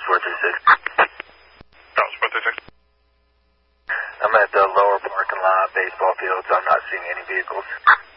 Dallas 436. Dallas 436. I'm at the lower parking lot, baseball field, so I'm not seeing any vehicles.